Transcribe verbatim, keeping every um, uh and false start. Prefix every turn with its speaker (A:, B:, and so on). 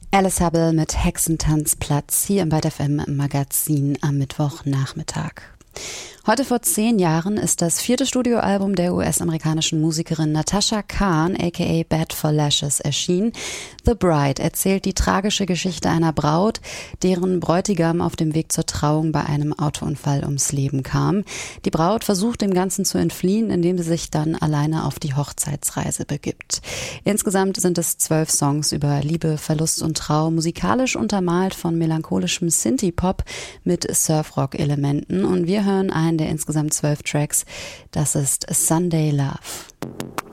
A: Alice Hubble mit Hexentanzplatz hier im Byte F M Magazin am Mittwochnachmittag. Heute vor zehn Jahren ist das vierte Studioalbum der U S-amerikanischen Musikerin Natasha Khan, aka Bad for Lashes, erschienen. The Bride erzählt die tragische Geschichte einer Braut, deren Bräutigam auf dem Weg zur Trauung bei einem Autounfall ums Leben kam. Die Braut versucht dem Ganzen zu entfliehen, indem sie sich dann alleine auf die Hochzeitsreise begibt. Insgesamt sind es zwölf Songs über Liebe, Verlust und Trauer, musikalisch untermalt von melancholischem Synthie-Pop mit Surfrock-Elementen. Und wir hören einen der insgesamt zwölf Tracks. Das ist Sunday Love.